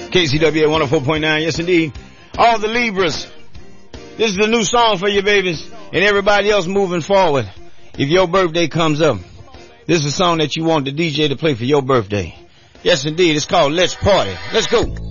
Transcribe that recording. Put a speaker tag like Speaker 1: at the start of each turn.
Speaker 1: KCWA 104.9. Yes, indeed. All the Libras. This is a new song for you, babies, and everybody else moving forward. If your birthday comes up, this is a song that you want the DJ to play for your birthday. Yes, indeed. It's called Let's Party. Let's go.